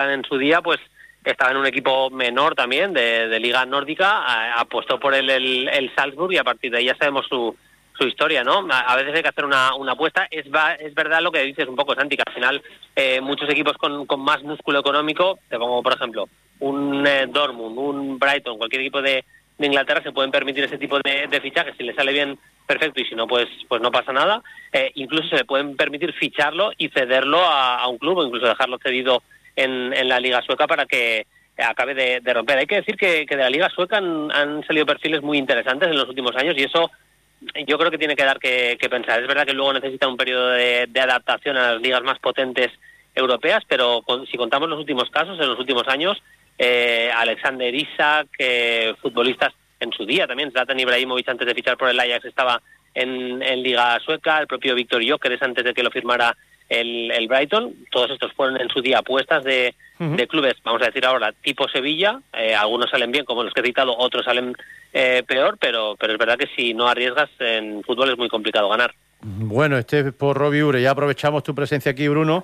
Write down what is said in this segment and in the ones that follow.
en su día, pues estaba en un equipo menor también, de liga nórdica, apostó por el Salzburg y a partir de ahí ya sabemos su historia, ¿no? A veces hay que hacer una apuesta. Es verdad lo que dices un poco, Santi, que al final muchos equipos con más músculo económico, te pongo por ejemplo, un Dortmund, un Brighton, cualquier equipo de Inglaterra se pueden permitir ese tipo de fichajes. Si le sale bien, perfecto, y si no, pues no pasa nada. Incluso se le pueden permitir ficharlo y cederlo a un club, o incluso dejarlo cedido en la Liga Sueca para que acabe de romper. Hay que decir que de la Liga Sueca han salido perfiles muy interesantes en los últimos años, y eso yo creo que tiene que dar que pensar. Es verdad que luego necesita un periodo de adaptación a las ligas más potentes europeas, pero si contamos los últimos casos, en los últimos años, Alexander Isak, futbolistas en su día también, Zlatan Ibrahimovic antes de fichar por el Ajax estaba en Liga Sueca, el propio Víctor Gyökeres antes de que lo firmara el Brighton. Todos estos fueron en su día apuestas de clubes, vamos a decir ahora, tipo Sevilla. Algunos salen bien, como los que he citado, otros salen peor, pero es verdad que si no arriesgas en fútbol es muy complicado ganar. Bueno, por Robbie Ure, ya aprovechamos tu presencia aquí, Bruno,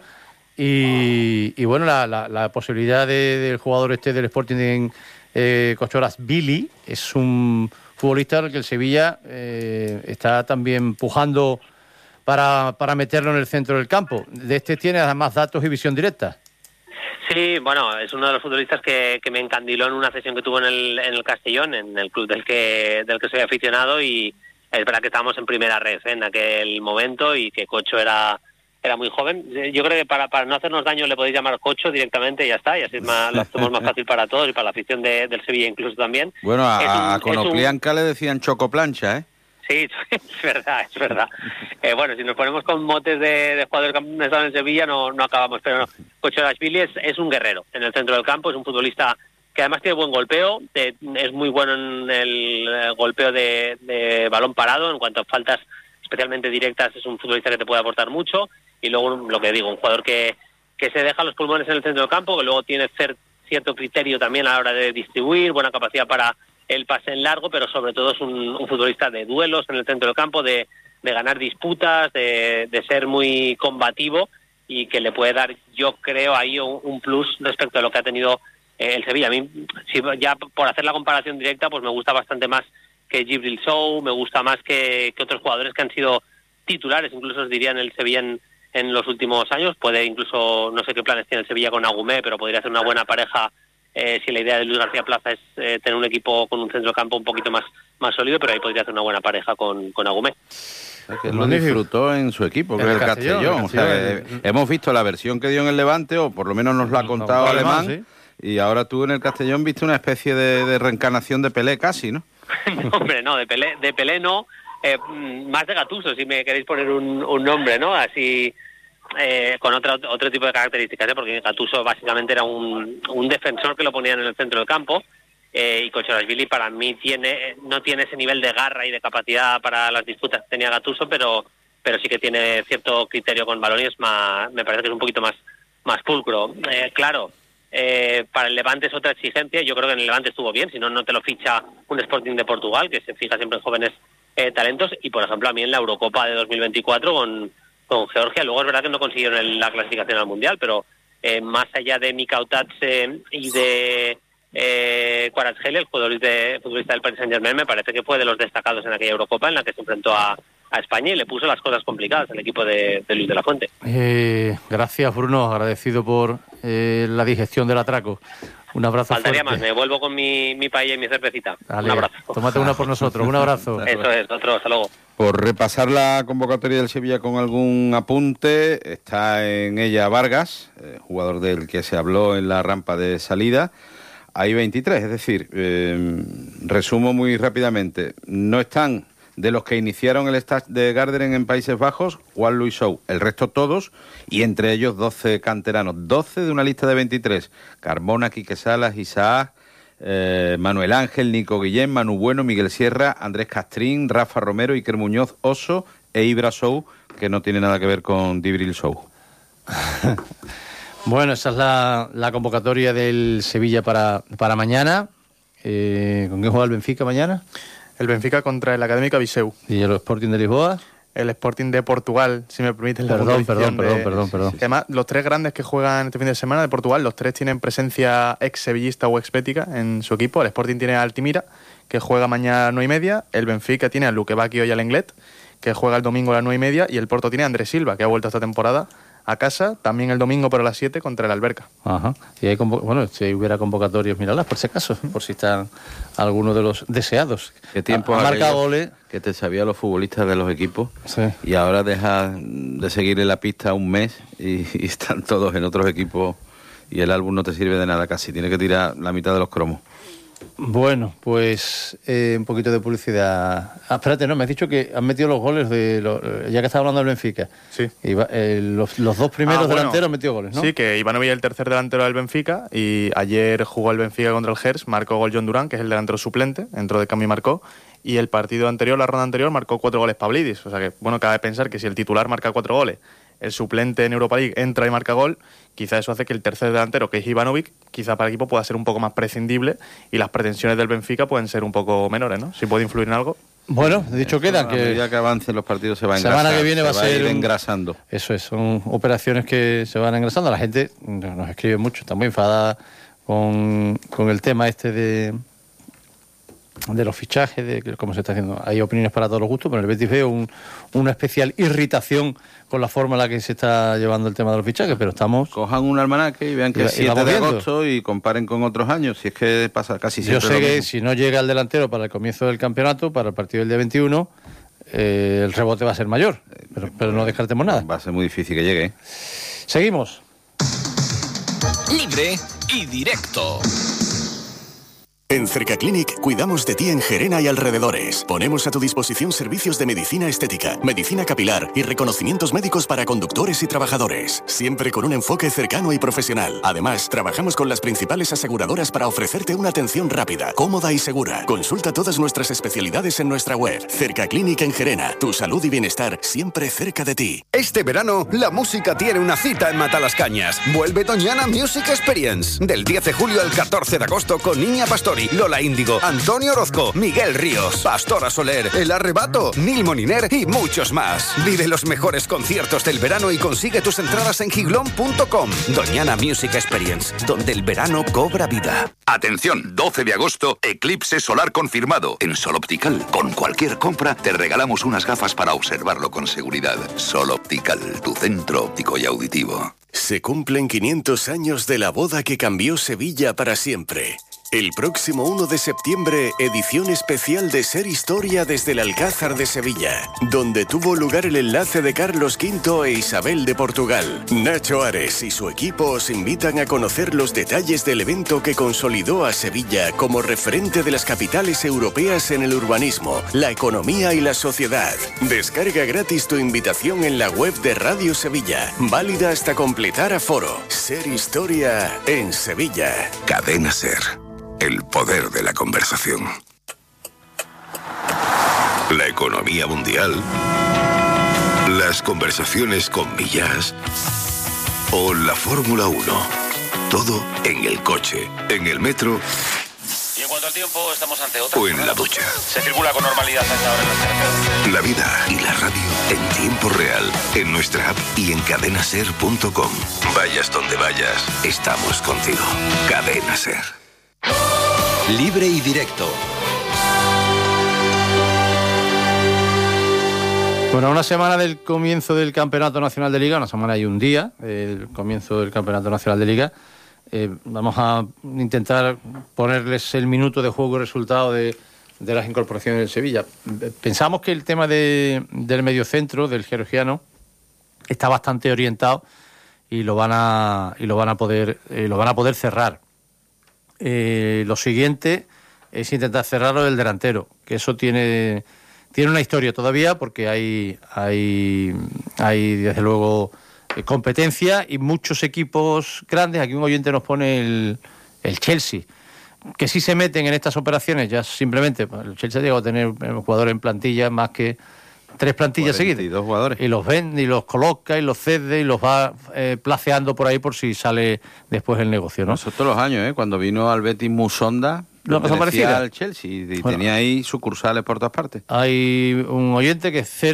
y bueno, la posibilidad del jugador del Sporting Kochorazvili es un futbolista al que el Sevilla está también pujando para meterlo en el centro del campo. De este tiene además datos y visión directa. Sí, bueno, es uno de los futbolistas que me encandiló en una sesión que tuvo en el Castellón, en el club del que soy aficionado, y es verdad que estábamos en primera red en aquel momento y que Cocho era muy joven. Yo creo que para no hacernos daño le podéis llamar Cocho directamente y ya está, y así lo hacemos más fácil para todos y para la afición del Sevilla incluso también. Bueno, a Konoplyanka le decían Chocoplancha, ¿eh? Sí, es verdad. Bueno, si nos ponemos con motes de jugadores que han estado en Sevilla no acabamos, pero no. Kochorazvili es un guerrero en el centro del campo, es un futbolista que además tiene buen golpeo, es muy bueno en el golpeo de balón parado, en cuanto a faltas especialmente directas es un futbolista que te puede aportar mucho, y luego lo que digo, un jugador que se deja los pulmones en el centro del campo, que luego tiene cierto criterio también a la hora de distribuir, buena capacidad para el pase en largo, pero sobre todo es un futbolista de duelos en el centro del campo, de ganar disputas, de ser muy combativo, y que le puede dar, yo creo, ahí un plus respecto a lo que ha tenido el Sevilla. A mí, si ya por hacer la comparación directa, pues me gusta bastante más que Djibril Sow, me gusta más que otros jugadores que han sido titulares, incluso os diría en el Sevilla en los últimos años. Puede incluso, no sé qué planes tiene el Sevilla con Agumé, pero podría ser una buena pareja si la idea de Luis García Plaza es tener un equipo con un centro de campo un poquito más sólido, pero ahí podría hacer una buena pareja con Agumé. Que lo disfrutó en su equipo, que es el Castellón. O sea, hemos visto la versión que dio en el Levante, o por lo menos nos lo ha contado Alemán, ¿sí? Y ahora tú en el Castellón viste una especie de reencarnación de Pelé casi, ¿no? No, hombre, no, de Pelé no, más de Gattuso, si me queréis poner un nombre, ¿no? Así, con otro tipo de características, porque Gattuso básicamente era un defensor que lo ponían en el centro del campo, y Kochorazvili para mí no tiene ese nivel de garra y de capacidad para las disputas que tenía Gattuso, pero sí que tiene cierto criterio con balón, y me parece que es un poquito más pulcro. Claro, para el Levante es otra exigencia. Yo creo que en el Levante estuvo bien, si no, no te lo ficha un Sporting de Portugal, que se fija siempre en jóvenes talentos. Y por ejemplo, a mí en la Eurocopa de 2024 con Georgia, luego es verdad que no consiguieron la clasificación al Mundial, pero más allá de Mika Otatse y de Kvaratskhelia, el futbolista del Paris Saint-Germain, me parece que fue de los destacados en aquella Eurocopa en la que se enfrentó a España y le puso las cosas complicadas al equipo de Luis de la Fuente. Gracias, Bruno, agradecido por la digestión del atraco. Un abrazo. Faltaría fuerte. más, me vuelvo con mi paella y mi cervecita. Dale, un abrazo. Tómate una por nosotros, un abrazo. Eso es, otro, hasta luego. Por repasar la convocatoria del Sevilla con algún apunte, está en ella Vargas, jugador del que se habló en la rampa de salida. Hay 23, es decir, resumo muy rápidamente, no están de los que iniciaron el Stade de Garderen en Países Bajos, Juan Luis Sou, el resto todos, y entre ellos 12 canteranos, 12 de una lista de 23, Carmona, Quique Salas, Isaac, Manuel Ángel, Nico Guillén, Manu Bueno, Miguel Sierra, Andrés Castrín, Rafa Romero, Iker Muñoz, Oso e Ibra Sou, que no tiene nada que ver con Djibril Sow. Bueno, esa es la convocatoria del Sevilla para mañana. ¿Con quién juega el Benfica mañana? El Benfica contra el Académica Viseu. ¿Y el Sporting de Lisboa? el Sporting de Portugal, si me permiten. Perdón. Además, los 3 grandes que juegan este fin de semana de Portugal, los 3 tienen presencia ex-sevillista o ex-bética en su equipo. El Sporting tiene a Altimira, que juega mañana a 9:30. El Benfica tiene a Luque Bacchio y al Lenglet, que juega el domingo a las 9:30. Y el Porto tiene a Andrés Silva, que ha vuelto esta temporada a casa, también el domingo pero a las 7 contra el Alberca. Ajá. Y hay si hubiera convocatorias, míralas por si acaso, por si están algunos de los deseados. ¿Qué tiempo marca goles que te sabían los futbolistas de los equipos? Sí. Y ahora dejas de seguirle la pista un mes y están todos en otros equipos y el álbum no te sirve de nada casi, tienes que tirar la mitad de los cromos. Bueno, pues un poquito de publicidad. Espérate, no, me has dicho que han metido los goles ya que estaba hablando del Benfica. Sí. Los 2 primeros delanteros han metido goles, ¿no? Sí, que Ivanovic es el tercer delantero del Benfica y ayer jugó el Benfica contra el Gers, marcó gol John Durán, que es el delantero suplente, entró de cambio y marcó. Y el partido anterior, la ronda anterior, marcó 4 goles Pavlidis. O sea que, bueno, cabe pensar que si el titular marca 4 goles, el suplente en Europa League entra y marca gol, quizá eso hace que el tercer delantero, que es Ivanovic, quizá para el equipo pueda ser un poco más prescindible y las pretensiones del Benfica pueden ser un poco menores, ¿no? Si puede influir en algo. Bueno, dicho queda que... A medida que avancen los partidos se va a engrasar. Semana que viene va a ser engrasando. Eso es, son operaciones que se van engrasando. La gente nos escribe mucho, está muy enfadada con el tema de los fichajes, de cómo se está haciendo. Hay opiniones para todos los gustos, pero en el Betis veo una especial irritación con la forma en la que se está llevando el tema de los fichajes, pero estamos... Cojan un almanaque y vean que es 7 de agosto y comparen con otros años, si es que pasa casi siempre. Yo sé que si no llega el delantero para el comienzo del campeonato, para el partido del día 21, el rebote va a ser mayor, pero no descartemos nada. Va a ser muy difícil que llegue. Seguimos. Libre y directo. En Cercaclinic cuidamos de ti en Gerena y alrededores. Ponemos a tu disposición servicios de medicina estética, medicina capilar y reconocimientos médicos para conductores y trabajadores. Siempre con un enfoque cercano y profesional. Además, trabajamos con las principales aseguradoras para ofrecerte una atención rápida, cómoda y segura. Consulta todas nuestras especialidades en nuestra web. Cercaclinic en Gerena. Tu salud y bienestar siempre cerca de ti. Este verano, la música tiene una cita en Matalascañas. Vuelve Doñana Music Experience. Del 10 de julio al 14 de agosto con Niña Pastori, Lola Índigo, Antonio Orozco, Miguel Ríos, Pastora Soler, El Arrebato, Nil Moniner y muchos más. Vive los mejores conciertos del verano y consigue tus entradas en giglón.com. Doñana Music Experience, donde el verano cobra vida. Atención, 12 de agosto, eclipse solar confirmado en Sol Optical. Con cualquier compra te regalamos unas gafas para observarlo con seguridad. Sol Optical, tu centro óptico y auditivo. Se cumplen 500 años de la boda que cambió Sevilla para siempre. El próximo 1 de septiembre, edición especial de Ser Historia desde el Alcázar de Sevilla, donde tuvo lugar el enlace de Carlos V e Isabel de Portugal. Nacho Ares y su equipo os invitan a conocer los detalles del evento que consolidó a Sevilla como referente de las capitales europeas en el urbanismo, la economía y la sociedad. Descarga gratis tu invitación en la web de Radio Sevilla, válida hasta completar aforo. Ser Historia en Sevilla. Cadena Ser. El poder de la conversación. La economía mundial. Las conversaciones con Millás. O la Fórmula 1. Todo en el coche, en el metro. Y en cuanto al tiempo, estamos ante otra. O en la ducha. Se circula con normalidad hasta ahora en las carreteras. La vida y la radio en tiempo real. En nuestra app y en cadenaser.com. Vayas donde vayas, estamos contigo. Cadena Ser. Libre y directo. Bueno, una semana del comienzo del Campeonato Nacional de Liga, una semana y un día del comienzo del Campeonato Nacional de Liga. Vamos a intentar ponerles el minuto de juego y resultado de las incorporaciones del Sevilla. Pensamos que el tema del mediocentro, del georgiano, está bastante orientado y lo van a poder cerrar. Lo siguiente es intentar cerrarlo del delantero, que eso tiene una historia todavía, porque hay desde luego competencia y muchos equipos grandes. Aquí un oyente nos pone el Chelsea, que si se meten en estas operaciones ya simplemente el Chelsea llegó a tener un jugador en plantilla más que 3 plantillas seguidas, 42 jugadores, y los vende y los coloca y los cede y los va placeando por ahí por si sale después el negocio, ¿no? Eso todos los años, cuando vino al Betis Musonda, pertenecía al Chelsea y tenía ahí sucursales por todas partes. Hay un oyente que es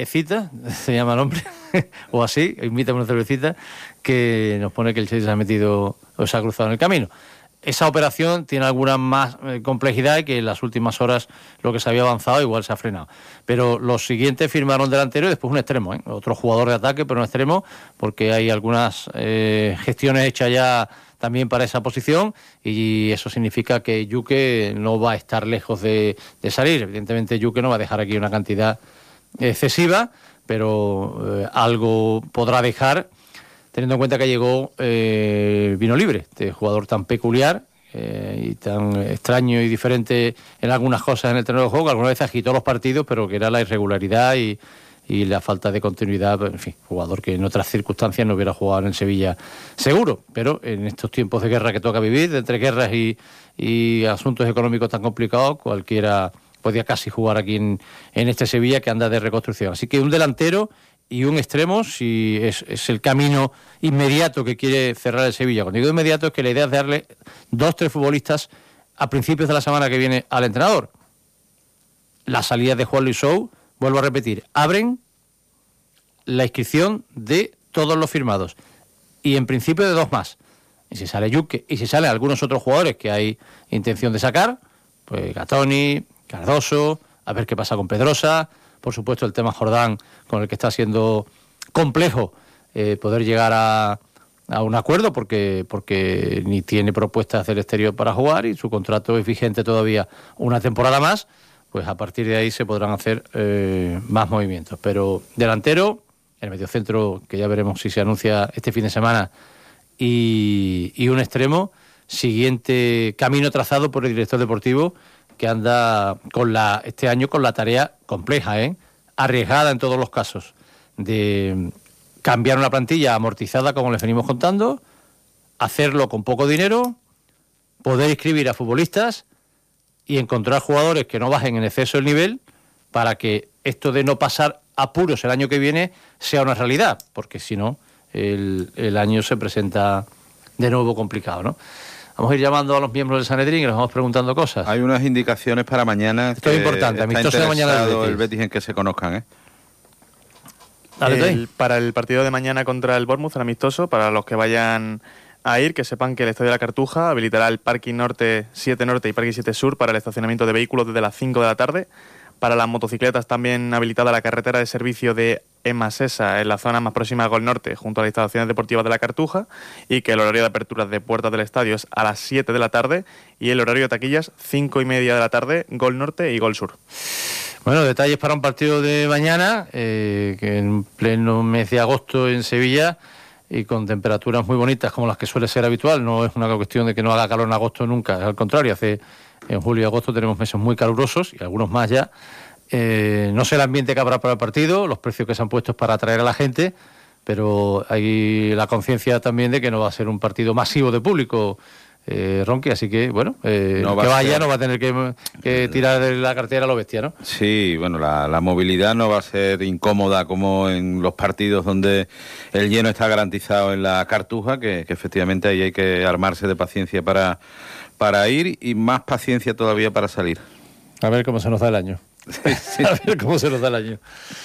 Ecita, se llama el hombre, o así, invítame una cervecita, que nos pone que el Chelsea se ha metido o se ha cruzado en el camino. Esa operación tiene alguna más complejidad y que en las últimas horas lo que se había avanzado igual se ha frenado. Pero los siguientes firmaron delantero y después un extremo, otro jugador de ataque, pero un extremo, porque hay algunas gestiones hechas ya también para esa posición y eso significa que Yuke no va a estar lejos de salir. Evidentemente Yuke no va a dejar aquí una cantidad excesiva, pero algo podrá dejar, teniendo en cuenta que llegó Vino Libre, este jugador tan peculiar y tan extraño y diferente en algunas cosas en el terreno de juego, que algunas veces agitó los partidos, pero que era la irregularidad y la falta de continuidad, en fin, jugador que en otras circunstancias no hubiera jugado en el Sevilla seguro, pero en estos tiempos de guerra que toca vivir, de entre guerras y asuntos económicos tan complicados, cualquiera podía casi jugar aquí en este Sevilla que anda de reconstrucción. Así que un delantero y un extremo, si es el camino inmediato que quiere cerrar el Sevilla. Cuando digo inmediato es que la idea es darle 2-3 futbolistas a principios de la semana que viene al entrenador. Las salidas de Juan Luis Sou, vuelvo a repetir, abren la inscripción de todos los firmados y en principio de 2 más. Y si sale Yuque y si salen algunos otros jugadores que hay intención de sacar, pues Gatoni, Cardoso, a ver qué pasa con Pedrosa, por supuesto el tema Jordán, con el que está siendo complejo poder llegar a un acuerdo porque ni tiene propuestas del exterior para jugar y su contrato es vigente todavía una temporada más. Pues a partir de ahí se podrán hacer más movimientos. Pero delantero, el mediocentro, que ya veremos si se anuncia este fin de semana, y un extremo, siguiente camino trazado por el director deportivo, que anda este año con la tarea compleja, arriesgada en todos los casos, de cambiar una plantilla amortizada, como les venimos contando, hacerlo con poco dinero, poder inscribir a futbolistas y encontrar jugadores que no bajen en exceso el nivel para que esto de no pasar apuros el año que viene sea una realidad, porque si no, el año se presenta de nuevo complicado, ¿no? Vamos a ir llamando a los miembros del Sanedrín y les vamos preguntando cosas. Hay unas indicaciones para mañana. Esto es importante, amistoso de mañana el Betis en que se conozcan, Para el partido de mañana contra el Bournemouth, el amistoso, para los que vayan a ir, que sepan que el Estadio de la Cartuja habilitará el Parking Norte 7 Norte y Parking 7 Sur para el estacionamiento de vehículos desde las 5 de la tarde. Para las motocicletas también habilitada la carretera de servicio de Emasesa en la zona más próxima a Gol Norte, junto a las instalaciones deportivas de la Cartuja, y que el horario de apertura de puertas del estadio es a las 7 de la tarde y el horario de taquillas 5:30 de la tarde, Gol Norte y Gol Sur. Bueno, detalles para un partido de mañana, que en pleno mes de agosto en Sevilla y con temperaturas muy bonitas como las que suele ser habitual. No es una cuestión de que no haga calor en agosto nunca, al contrario, en julio y agosto tenemos meses muy calurosos y algunos más ya. No sé el ambiente que habrá para el partido, los precios que se han puesto para atraer a la gente, pero hay la conciencia también de que no va a ser un partido masivo de público, Ronqui, así que bueno, no va a tener que tirar de la cartera a lo bestia, ¿no? Sí, bueno, la movilidad no va a ser incómoda como en los partidos donde el lleno está garantizado en la Cartuja, que efectivamente ahí hay que armarse de paciencia para ir y más paciencia todavía para salir. A ver cómo se nos da el año. A ver cómo se nos da el año.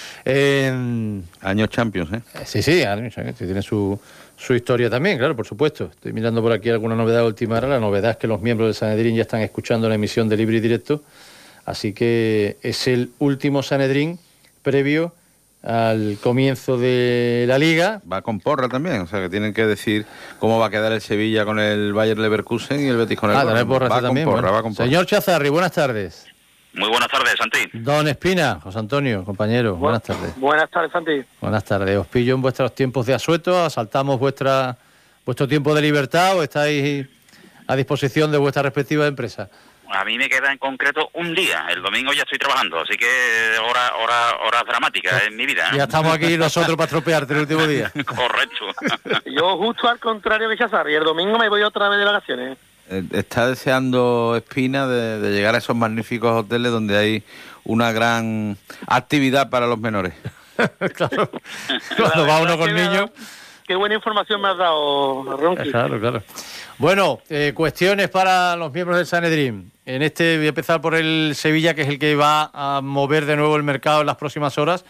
Años Champions, Sí, años Champions. Tiene su historia también, claro, por supuesto. Estoy mirando por aquí alguna novedad de última hora. La novedad es que los miembros del Sanedrín ya están escuchando la emisión de Libre y Directo. Así que es el último Sanedrín previo al comienzo de la Liga. Va con porra también, o sea que tienen que decir cómo va a quedar el Sevilla con el Bayer Leverkusen y el Betis con el Bournemouth. Va también, con porra. Señor Chazarri, buenas tardes. Muy buenas tardes, Santi. Don Espina, José Antonio, compañero, buenas tardes. Buenas tardes, Santi. Buenas tardes. ¿Os pillo en vuestros tiempos de asueto? ¿Asaltamos vuestro tiempo de libertad o estáis a disposición de vuestra respectiva empresa? A mí me queda en concreto un día. El domingo ya estoy trabajando, así que hora dramática en mi vida, ¿eh? Ya estamos aquí nosotros para estropearte el último día. Correcto. Yo justo al contrario de Chazarri, el domingo me voy otra vez de vacaciones. Está deseando Espina de llegar a esos magníficos hoteles donde hay una gran actividad para los menores. Claro, cuando va uno con niños. Qué buena información me has dado, Ronqui. Claro. Bueno, cuestiones para los miembros del Sanedrín. En voy a empezar por el Sevilla, que es el que va a mover de nuevo el mercado en las próximas horas.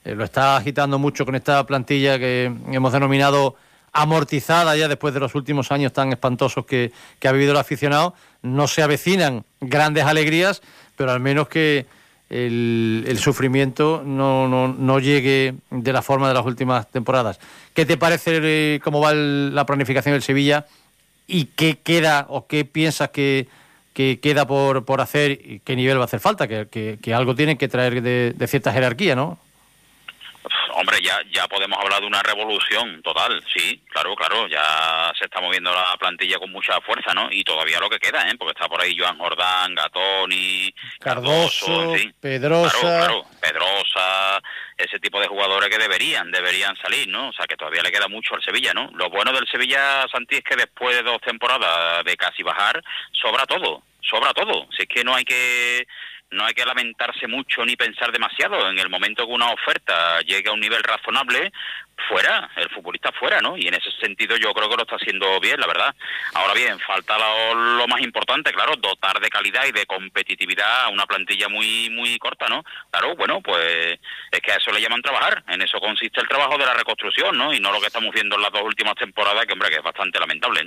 lo está agitando mucho con esta plantilla que hemos denominado amortizada ya después de los últimos años tan espantosos que ha vivido el aficionado. No se avecinan grandes alegrías, pero al menos que el sufrimiento no llegue de la forma de las últimas temporadas. ¿Qué te parece cómo va la planificación del Sevilla y qué queda o qué piensas que queda por hacer y qué nivel va a hacer falta? Que algo tienen que traer de cierta jerarquía, ¿no? Hombre, ya podemos hablar de una revolución total, sí, claro, ya se está moviendo la plantilla con mucha fuerza, ¿no? Y todavía lo que queda, porque está por ahí Joan Jordán, Gatoni, Cardoso, en fin. Pedrosa... Claro, Pedrosa, ese tipo de jugadores que deberían salir, ¿no? O sea, que todavía le queda mucho al Sevilla, ¿no? Lo bueno del Sevilla, Santi, es que después de 2 temporadas de casi bajar, sobra todo. Si es que no hay que lamentarse mucho ni pensar demasiado. En el momento que una oferta llegue a un nivel razonable, fuera, el futbolista fuera, ¿no? Y en ese sentido yo creo que lo está haciendo bien, la verdad. Ahora bien, falta lo más importante, claro, dotar de calidad y de competitividad a una plantilla muy muy corta, ¿no? Claro, bueno, pues es que a eso le llaman trabajar. En eso consiste el trabajo de la reconstrucción, ¿no? Y no lo que estamos viendo en las 2 últimas temporadas, que hombre, que es bastante lamentable, ¿no?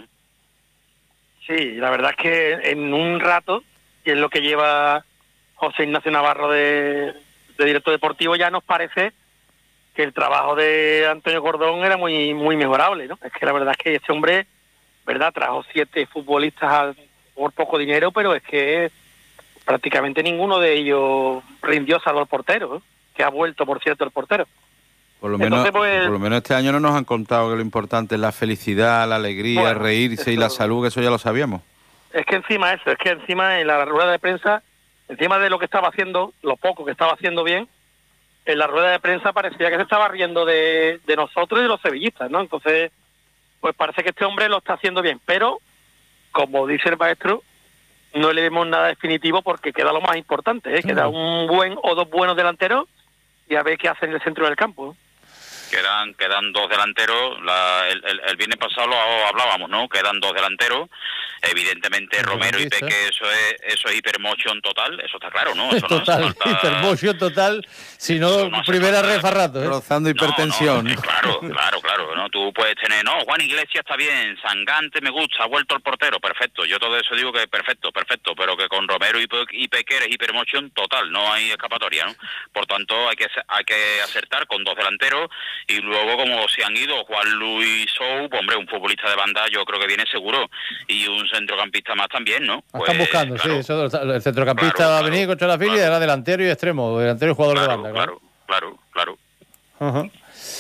Sí, la verdad es que en un rato, que es lo que lleva José Ignacio Navarro de director deportivo, ya nos parece que el trabajo de Antonio Cordón era muy muy mejorable, ¿no? Es que la verdad es que este hombre, ¿verdad?, trajo 7 futbolistas por poco dinero, pero es que prácticamente ninguno de ellos rindió, salvo el portero, ¿no? Que ha vuelto, por cierto, el portero. Por lo menos, Entonces, pues, por lo menos este año no nos han contado que lo importante es la felicidad, la alegría, bueno, reírse y la salud, que eso ya lo sabíamos. Es que encima en la rueda de prensa, encima de lo que estaba haciendo, lo poco que estaba haciendo bien, en la rueda de prensa parecía que se estaba riendo de nosotros y de los sevillistas, ¿no? Entonces, pues parece que este hombre lo está haciendo bien, pero, como dice el maestro, no le vemos nada definitivo porque queda lo más importante, ¿eh? Queda un buen o 2 buenos delanteros y a ver qué hacen en el centro del campo. Quedan 2 delanteros. El viernes pasado lo hablábamos, ¿no? Quedan 2 delanteros. Evidentemente Romero y Peque, eso es hipermotion total, eso está claro, ¿no? Eso total, no hace falta... hipermotion total, si no primera refa rato, ¿eh? Rozando hipertensión. Claro, ¿no? Tú puedes tener, no, Juan Iglesias está bien, Sangante me gusta, ha vuelto el portero, perfecto. Yo todo eso digo que perfecto, pero que con Romero y Peque eres hipermotion total, no hay escapatoria, ¿no? Por tanto, hay que acertar con 2 delanteros y luego, como se han ido Juan Luis Sou, pues, hombre, un futbolista de banda yo creo que viene seguro, y un centrocampista más también, ¿no? Están buscando, claro, sí, eso, el centrocampista va a venir contra la filia, era delantero y extremo, delantero y jugador de banda. Claro. Uh-huh.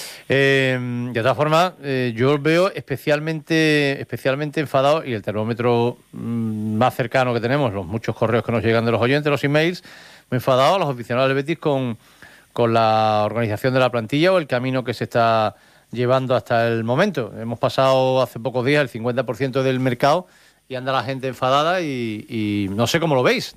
De todas formas, yo veo especialmente enfadado, y el termómetro más cercano que tenemos, los muchos correos que nos llegan de los oyentes, los emails, muy enfadado a los aficionados del Betis con la organización de la plantilla o el camino que se está llevando hasta el momento. Hemos pasado hace pocos días el 50% del mercado y anda la gente enfadada y no sé cómo lo veis,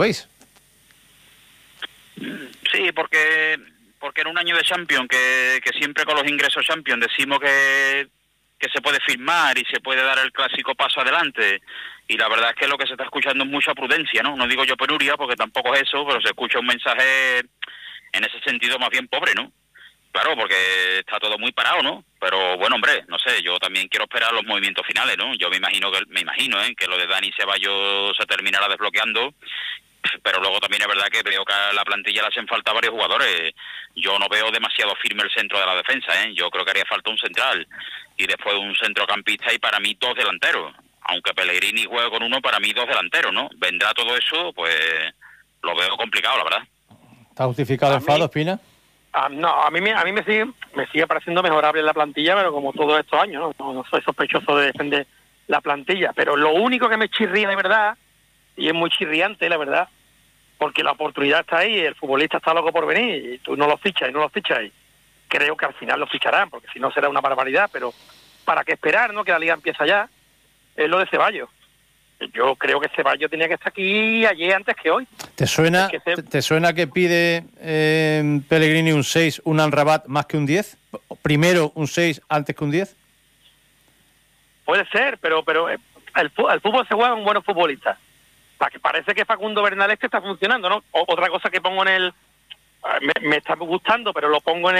Sí, porque en un año de Champions, que siempre con los ingresos Champions decimos que se puede firmar y se puede dar el clásico paso adelante, y la verdad es que lo que se está escuchando es mucha prudencia, ¿no? No digo yo penuria, porque tampoco es eso, pero se escucha un mensaje en ese sentido más bien pobre, ¿no? Claro, porque está todo muy parado, ¿no? Pero bueno, hombre, no sé, yo también quiero esperar los movimientos finales, ¿no? Yo me imagino que lo de Dani Ceballos se terminará desbloqueando, pero luego también es verdad que veo que a la plantilla le hacen falta varios jugadores. Yo no veo demasiado firme el centro de la defensa, ¿eh? Yo creo que haría falta un central y después un centrocampista y para mí 2 delanteros. Aunque Pellegrini juegue con uno, para mí 2 delanteros, ¿no? Vendrá todo eso, pues lo veo complicado, la verdad. ¿Está justificado el enfado, Espina? No, a mí me sigue pareciendo mejorable la plantilla, pero como todos estos años, no soy sospechoso de defender la plantilla, pero lo único que me chirría de verdad, y es muy chirriante la verdad, porque la oportunidad está ahí, el futbolista está loco por venir, y tú no lo fichas, y creo que al final lo ficharán, porque si no será una barbaridad, pero ¿para qué esperar, no? Que la liga empieza ya, es lo de Ceballos. Yo creo que Ceballos tenía que estar aquí ayer antes que hoy. ¿Te suena que pide Pellegrini un 6, un Amrabat más que un 10? ¿Primero un 6 antes que un 10? Puede ser, pero el fútbol se juega con buenos futbolistas. Parece que Facundo Bernal está funcionando, ¿no? Otra cosa que pongo en me está gustando, pero lo pongo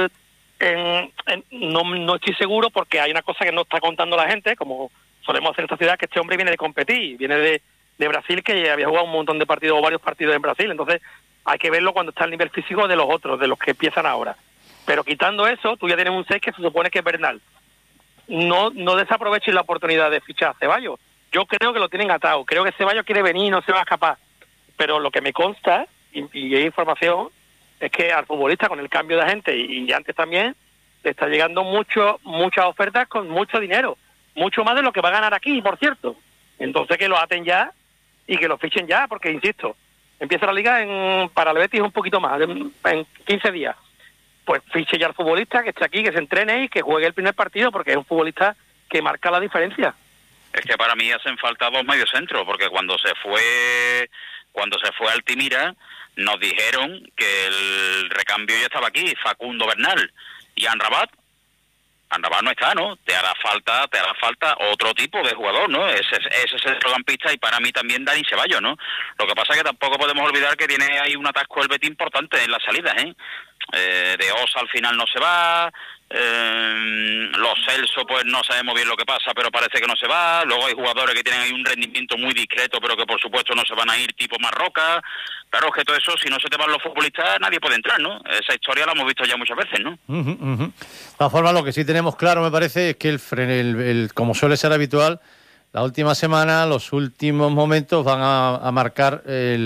no estoy seguro porque hay una cosa que no está contando la gente, como solemos hacer en esta ciudad, que este hombre viene de competir, viene de Brasil, que había jugado un montón de partidos o varios partidos en Brasil, entonces hay que verlo cuando está al nivel físico de los otros, de los que empiezan ahora. Pero quitando eso, tú ya tienes un 6 que se supone que es Bernal. No desaprovechen la oportunidad de fichar a Ceballos. Yo creo que lo tienen atado, creo que Ceballos quiere venir y no se va a escapar. Pero lo que me consta, y hay información, es que al futbolista, con el cambio de agente y antes también, le está llegando muchas ofertas con mucho dinero, mucho más de lo que va a ganar aquí, por cierto. Entonces que lo aten ya y que lo fichen ya, porque, insisto, empieza la liga para el Betis un poquito más, en 15 días. Pues fiche ya al futbolista, que esté aquí, que se entrene y que juegue el primer partido, porque es un futbolista que marca la diferencia. Es que para mí hacen falta 2 mediocentros, porque cuando se fue Altimira, nos dijeron que el recambio ya estaba aquí, Facundo Bernal y Amrabat no está, ¿no? Te hará falta otro tipo de jugador, ¿no? Ese es el centrocampista, y para mí también Dani Ceballos, ¿no? Lo que pasa es que tampoco podemos olvidar que tiene ahí un atasco el Betis importante en las salidas, ¿eh? De Osa al final no se va, los Celso pues no sabemos bien lo que pasa, pero parece que no se va. Luego hay jugadores que tienen ahí un rendimiento muy discreto, pero que por supuesto no se van a ir, tipo Marroca. Claro, es que todo eso, si no se te van los futbolistas, nadie puede entrar, ¿no? Esa historia la hemos visto ya muchas veces, ¿no? De todas formas, lo que sí tenemos claro, me parece, es que como suele ser habitual, la última semana, los últimos momentos van a marcar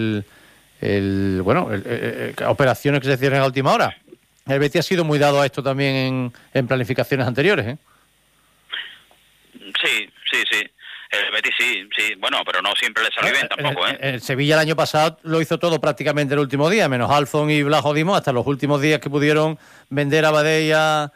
operaciones que se cierren a última hora. El Betis ha sido muy dado a esto también en planificaciones anteriores, ¿eh? Sí. El Betis sí. Bueno, pero no siempre le salió bien tampoco, ¿eh? El Sevilla el año pasado lo hizo todo prácticamente el último día, menos Alfon y Blajo Dimos, hasta los últimos días que pudieron vender a Badé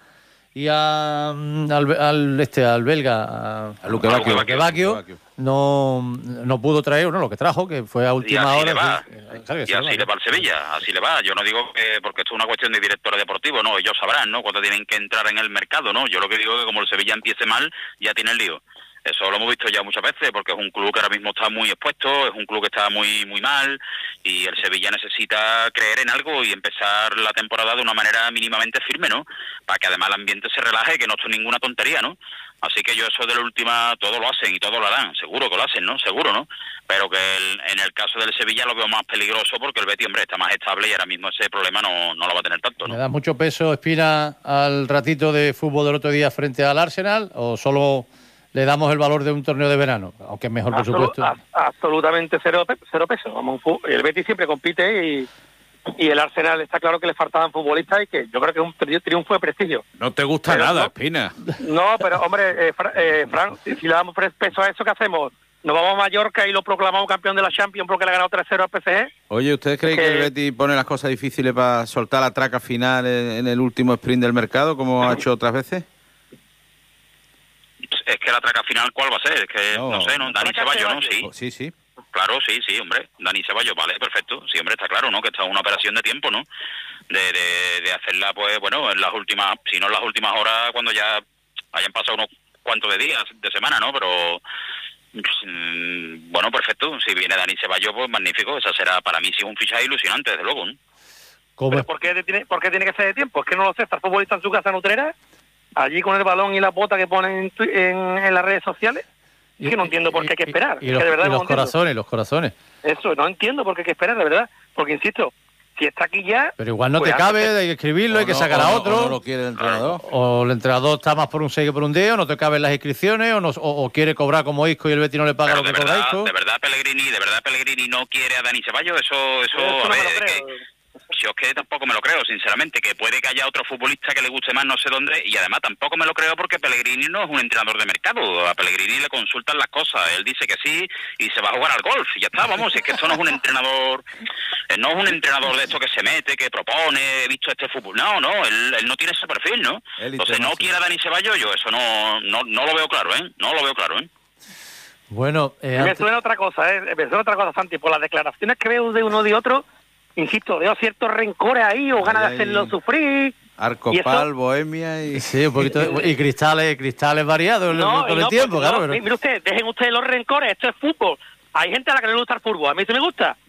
al belga, a Luque Bacchio, no pudo traer lo que trajo, que fue a última hora. Y así le va al Sevilla, así le va. Yo no digo que, porque esto es una cuestión de directores deportivos, no, ellos sabrán, ¿no?, cuando tienen que entrar en el mercado, ¿no? Yo lo que digo es que como el Sevilla empiece mal, ya tiene el lío. Eso lo hemos visto ya muchas veces, porque es un club que ahora mismo está muy expuesto, es un club que está muy muy mal, y el Sevilla necesita creer en algo y empezar la temporada de una manera mínimamente firme, ¿no? Para que además el ambiente se relaje, que no es ninguna tontería, ¿no? Así que yo eso de la última, todo lo hacen y todo lo harán, seguro que lo hacen, ¿no? Seguro, ¿no? Pero que en el caso del Sevilla lo veo más peligroso, porque el Betis, hombre, está más estable y ahora mismo ese problema no lo va a tener tanto, ¿no? ¿Le da mucho peso, Espina, al ratito de fútbol del otro día frente al Arsenal, o solo le damos el valor de un torneo de verano? Aunque es mejor, por supuesto. Absolutamente cero peso. Vamos, el Betis siempre compite y el Arsenal está claro que le faltaban futbolistas, y que yo creo que es un triunfo de prestigio. No te gusta pero nada, Espina. No, pero hombre, Fran, si le damos peso a eso, ¿qué hacemos? ¿Nos vamos a Mallorca y lo proclamamos campeón de la Champions porque le ha ganado 3-0 al PSG? Oye, ¿ustedes creen que el Betis pone las cosas difíciles para soltar la traca final en el último sprint del mercado, como ha hecho otras veces? Es que la traca final, ¿cuál va a ser? Es que no sé, ¿no? Dani Ceballos, ¿no? Sí. Claro, sí, hombre. Dani Ceballos, vale, perfecto. Sí, hombre, está claro, ¿no? Que está una operación de tiempo, ¿no? De hacerla, pues, bueno, en las últimas, si no en las últimas horas, cuando ya hayan pasado unos cuantos de días, de semana, ¿no? Pero, bueno, perfecto. Si viene Dani Ceballos, pues magnífico. Esa será, para mí, sí, un fichaje ilusionante, desde luego, ¿no? ¿Pero por qué tiene que ser de tiempo? Es que no lo sé. ¿Está el futbolista en su casa en Utrera? Allí con el balón y la bota que ponen en las redes sociales. Es que no entiendo por qué hay que esperar. Y los corazones. Eso, no entiendo por qué hay que esperar, de verdad. Porque, insisto, si está aquí ya... Pero igual no te cabe, hay que escribirlo, hay que sacar a otro. O no lo quiere el entrenador. O el entrenador está más por un 6 que por un 10, o no te caben las inscripciones, o quiere cobrar como Isco y el Betis no le paga lo que cobra Isco. ¿De verdad Pellegrini no quiere a Dani Ceballos? Eso a ver, yo es que tampoco me lo creo, sinceramente, que puede que haya otro futbolista que le guste más, no sé dónde, y además tampoco me lo creo porque Pellegrini no es un entrenador de mercado. A Pellegrini le consultan las cosas, él dice que sí y se va a jugar al golf, y ya está, vamos, es que esto no es un entrenador, de esto que se mete, que propone, he visto este fútbol, no, él no tiene ese perfil, ¿no? Entonces no quiere a Dani Ceballos, yo eso no lo veo claro, ¿eh? Bueno, me suena otra cosa, Santi, por las declaraciones que veo de uno y de otro. Insisto, veo ciertos rencores ahí, o ganas de hacerlo sufrir. Arcopal, Bohemia y... Sí, un poquito... y cristales variados con el tiempo, claro. Mire usted, dejen ustedes los rencores, esto es fútbol. Hay gente a la que no le gusta el fútbol, a mí sí me gusta.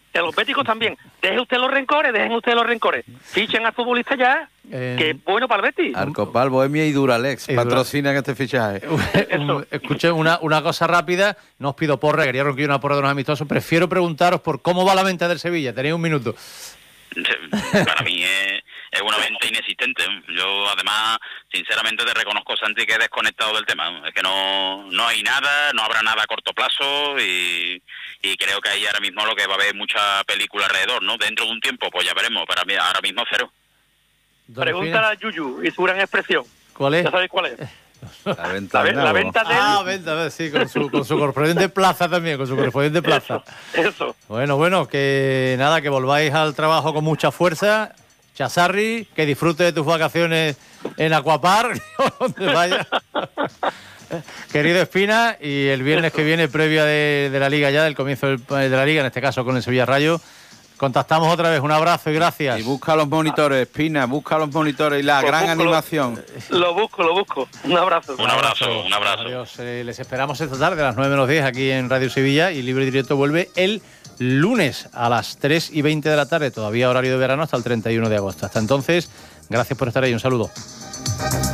Y a los béticos también. Dejen ustedes los rencores. Fichen al futbolista ya, que es bueno para el Betis. Arcopal, Bohemia y Duralex patrocinan este fichaje. Escuchen una cosa rápida, no os pido porra, quería ronquillo una porra de unos amistosos, prefiero preguntaros por cómo va la venta del Sevilla, tenéis un minuto. Para mí es una venta inexistente. Yo, además, sinceramente te reconozco, Santi, que he desconectado del tema. Es que no hay nada, no habrá nada a corto plazo y creo que ahí ahora mismo lo que va a haber mucha película alrededor, ¿no? Dentro de un tiempo, pues ya veremos. Para mí, ahora mismo cero. Pregúntale a Yuyu y su gran expresión. ¿Cuál es? ¿Ya sabéis cuál es? La venta de venta, sí, con su correspondiente plaza también, con su correspondiente plaza. Eso. Bueno, que nada, que volváis al trabajo con mucha fuerza. Chazarri, que disfrute de tus vacaciones en Aquapar, donde vaya. Querido Espina, y el viernes que viene, previa de la Liga ya, del comienzo de la Liga, en este caso con el Sevilla Rayo, contactamos otra vez. Un abrazo y gracias. Y busca los monitores, Espina, busca los monitores y la gran animación. Lo busco. Un abrazo. Un abrazo. Adiós. Les esperamos esta tarde a las 9 menos 10 aquí en Radio Sevilla, y Libre y Directo vuelve el lunes a las 3:20 de la tarde, todavía horario de verano hasta el 31 de agosto. Hasta entonces, gracias por estar ahí. Un saludo.